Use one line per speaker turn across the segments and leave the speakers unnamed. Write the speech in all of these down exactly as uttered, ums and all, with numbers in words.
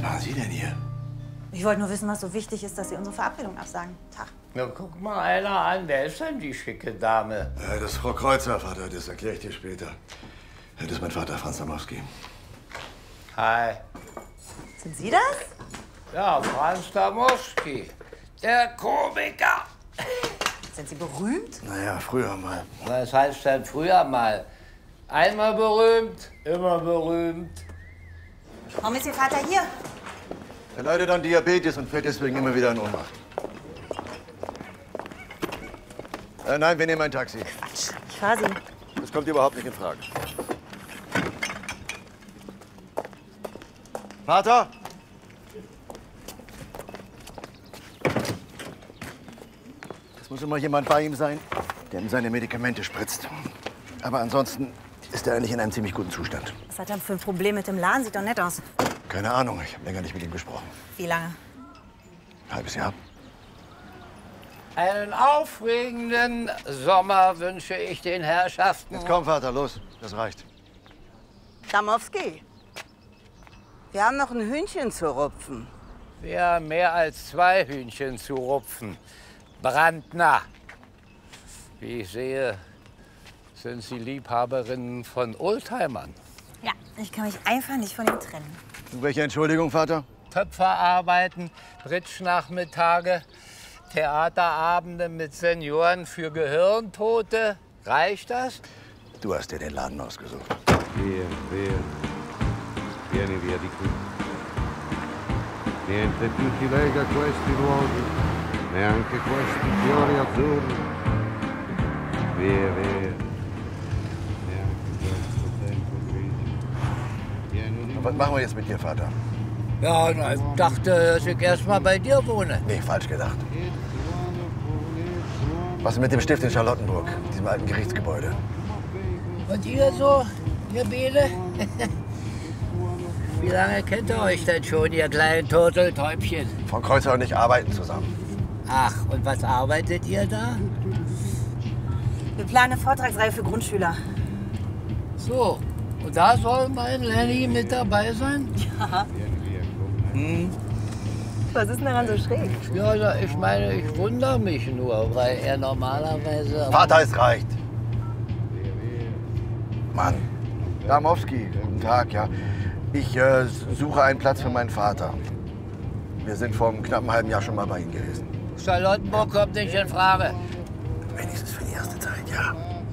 machen Sie denn hier?
Ich wollte nur wissen, was so wichtig ist, dass Sie unsere Verabredung absagen. Tag.
Na, guck mal einer an. Wer ist denn die schicke Dame?
Ja, das ist Frau Kreuzer, Vater. Das erkläre ich dir später. Ja, das ist mein Vater, Franz Damowski.
Hi.
Sind Sie das?
Ja, Franz Damowski. Der Komiker.
Sind Sie berühmt?
Naja, früher mal.
Was heißt denn früher mal? Einmal berühmt, immer berühmt.
Warum ist Ihr Vater hier?
Er leidet an Diabetes und fällt deswegen immer wieder in Ohnmacht. Äh, nein, wir nehmen ein Taxi.
Quatsch, ich fahr Sie.
Das kommt überhaupt nicht in Frage. Vater? Es muss immer jemand bei ihm sein, der ihm seine Medikamente spritzt. Aber ansonsten ist er eigentlich in einem ziemlich guten Zustand.
Was hat er für ein Problem mit dem Laden? Sieht doch nett aus.
Keine Ahnung, ich habe länger nicht mit ihm gesprochen.
Wie lange?
Ein halbes Jahr.
Einen aufregenden Sommer wünsche ich den Herrschaften.
Jetzt komm, Vater, los. Das reicht.
Damowski, wir haben noch ein Hühnchen zu rupfen.
Wir haben mehr als zwei Hühnchen zu rupfen. Brandner. Wie ich sehe, sind Sie Liebhaberinnen von Oldtimern.
Ja, ich kann mich einfach nicht von ihm trennen.
Und welche Entschuldigung, Vater?
Töpferarbeiten, Bridge-Nachmittage, Theaterabende mit Senioren für Gehirntote. Reicht das?
Du hast dir den Laden ausgesucht.
Via, via. Vieni via di qui. Niente più ti lega questi luoghi, neanche questi fiori azzurri. Via, via. Neanche questo tempo grigio. Pieno di...
Und was machen wir jetzt mit dir, Vater?
Ja, na, ich dachte, dass ich erst mal bei dir wohne.
Nee, falsch gedacht. Was ist mit dem Stift in Charlottenburg, diesem alten Gerichtsgebäude?
Und ihr so, ihr Biene? Wie lange kennt ihr euch denn schon, ihr kleinen Turteltäubchen?
Frau Kreuzer und ich arbeiten zusammen.
Ach, und was arbeitet ihr da?
Wir planen eine Vortragsreihe für Grundschüler.
So, und da soll mein Lenny mit dabei sein?
Ja.
Hm.
Was ist denn daran so schräg?
Ja, ja, ich meine, ich wundere mich nur, weil er normalerweise...
Vater, es reicht. Mann. Damowski, guten Tag, ja. Ich äh, suche einen Platz für meinen Vater. Wir sind vor einem knappen halben Jahr schon mal bei ihm gewesen.
Charlottenburg kommt nicht in Frage.
Wenigstens für die erste Zeit, ja.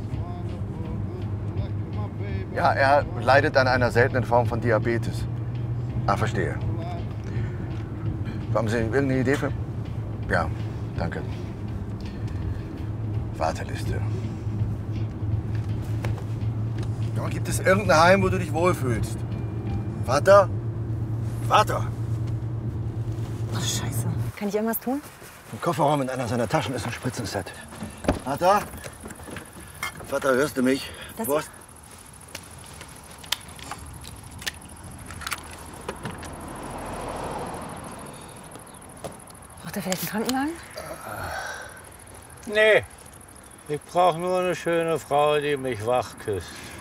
Ja, er leidet an einer seltenen Form von Diabetes. Ah, verstehe. Haben Sie irgendeine Idee für... Ja, danke. Warteliste. Ja, gibt es irgendein Heim, wo du dich wohlfühlst? Vater? Vater!
Oh, Scheiße. Kann ich irgendwas tun?
Im Kofferraum in einer seiner Taschen ist ein Spritzenset. Vater? Vater, hörst du mich?
Das
Wo hast...
Braucht er vielleicht einen Krankenwagen?
Nee, ich brauche nur eine schöne Frau, die mich wach küsst.